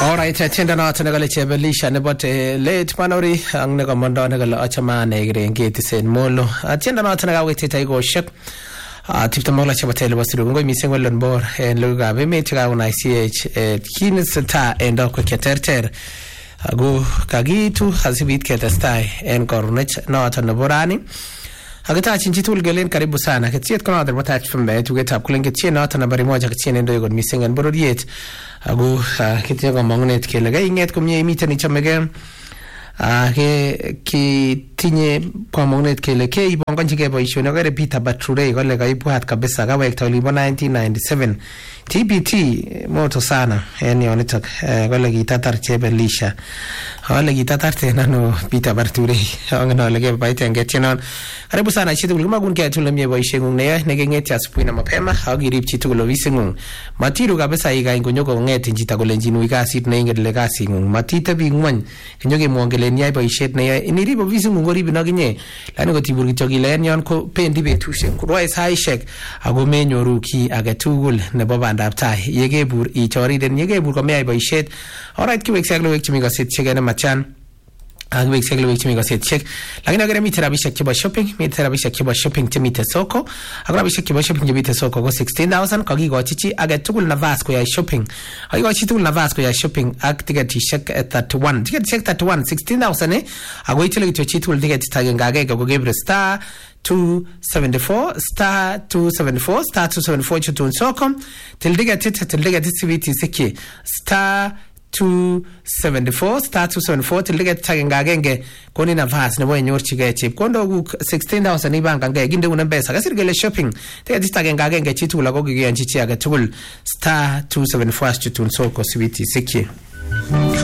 Alright, tienda na tunagale chebelisha nebote late manori ang nagamondo nagala achamane igirengeti sen molo. Tienda na tunagawe tita igoshek. Tipta mogla chabatele basiru ngo misengo lonbor en luga be metika una ICH kinisata endo ko keterter. Ago kagitu hasibit ketestai en kornet na tanaborani. Agata chinchitul gelen karibu sana ketiet kono adar matach fumbe tugeta kulenge tiena tana bari moja ketiene ndo igon misengan borodiet agu ketiya go magnet kelega inget komye mitani chamege ke ki tinye kwa magnet kele ke ibongan chige boishono gare Peter Bature gole ga ibuhat kabisa ga wekta libo 1997 TBT moto sana yani onitok gole gitatar chebelisha wale gitatar tena no Peter Bature angana lege baita ngetinon karibu sana chitu kulima gunke tulemye boishengung ne ngengeti asubuhi na mapema agirip chitu kulovisengung matiru kabisa iga ingonyoko ngeti njita kolenjinu ikasit ne ingedle kasingung matite bingwan kinyoge muongelen yai boishet ne iniribo visengung ngoribi naginye lani gotibur kichogilen yon ko pendi betushek kuroi saishek ago menyoru ki agetugul nebo bandap tai yegebur ichoriden yegebur komeyai boishet alright kiweksaklo wekchimi gaset chegene machan agbe executive wiki migase check lakini agere mitarabisha kiba shopping timite soko agrabisha kiba shopping jibite soko go 16000 kagigo chichi age tugul na Vasco ya shopping agigo chichi tugul na Vasco ya shopping ak ticket check 31 ticket check 31 16000 ago itele chichi tugul ticket tagengage go gebre star 274 star 274 chutun soko tildiga tisiviti siki star 274 star 274 tilike tagengagenge koni na vas ne boyenyor chige chip kondo 16000 ibanga nge ginde una pesa kasirgele shopping tege tagengagenge chitu la gogi yanchi chiaga tugul star 274 chutun soko sibiti siki